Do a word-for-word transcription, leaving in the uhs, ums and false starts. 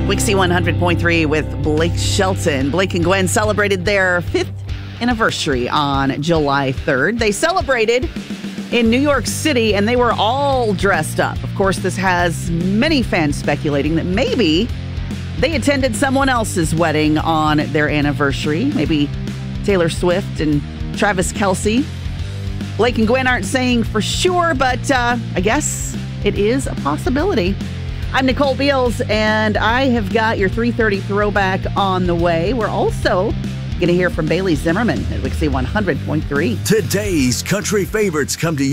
Wixie one hundred point three with Blake Shelton. Blake and Gwen celebrated their fifth anniversary on July third. They celebrated in New York City, and they were all dressed up. Of course, this has many fans speculating that maybe they attended someone else's wedding on their anniversary. Maybe Taylor Swift and Travis Kelce. Blake and Gwen aren't saying for sure, but uh, I guess it is a possibility. I'm Nicole Beals, and I have got your three thirty throwback on the way. We're also going to hear from Bailey Zimmerman at Wixie one hundred point three. Today's country favorites come to you.